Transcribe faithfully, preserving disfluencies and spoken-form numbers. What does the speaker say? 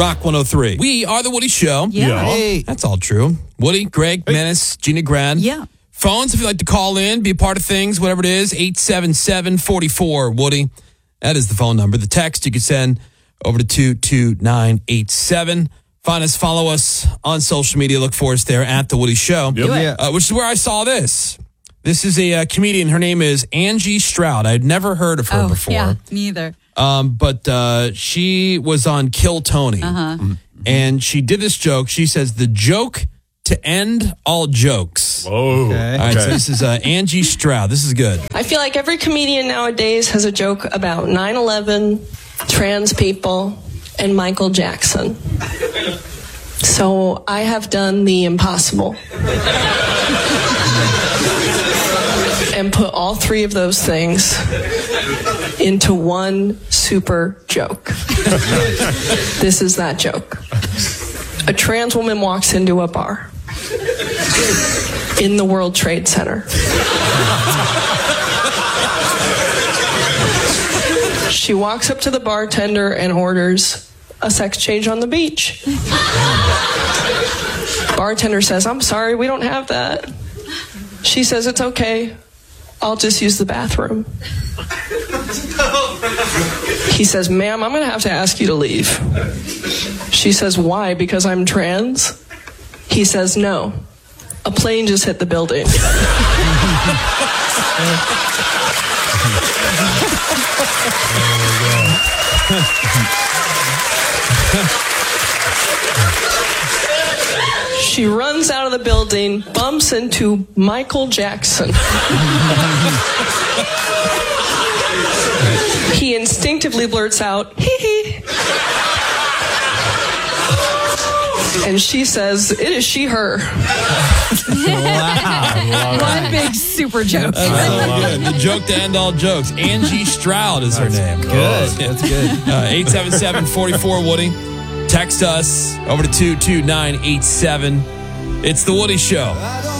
Rock one oh three. We are the Woody Show. Yeah. Yeah. Hey. That's all true. Woody, Greg, hey. Menace, Gina Grad. Yeah. Phones, if you'd like to call in, be a part of things, whatever it is, eight seven seven, four four, Woody. That is the phone number. The text you can send over to two two nine eight seven. Find us, follow us on social media. Look for us there at The Woody Show, Yep. Yeah. uh, which is where I saw this. This is a uh, comedian. Her name is Angie Stroud. I'd never heard of her oh, before. Yeah, neither. Um, but uh, she was on Kill Tony. Uh-huh. Mm-hmm. And she did this joke. She says, the joke to end all jokes. Oh, okay. All right, so this is uh, Angie Stroud. This is good. I feel like every comedian nowadays has a joke about nine eleven, trans people, and Michael Jackson. So I have done the impossible and put all three of those things into one super joke. This is that joke. A trans woman walks into a bar in the World Trade Center. She walks up to the bartender and orders a sex change on the beach. Bartender says, I'm sorry, we don't have that. She says, it's okay. I'll just use the bathroom. He says, ma'am, I'm going to have to ask you to leave. She says, why? Because I'm trans? He says, no. A plane just hit the building. She runs out of the building, bumps into Michael Jackson. He instinctively blurts out, hee hee. And she says, it is she, her. Wow. One big super joke. That's so good. The joke to end all jokes. Angie Stroud is her That's name. Good. That's good. Uh, eight seven seven, four four, Woody. Text us over to two two nine eight seven. It's The Woody Show.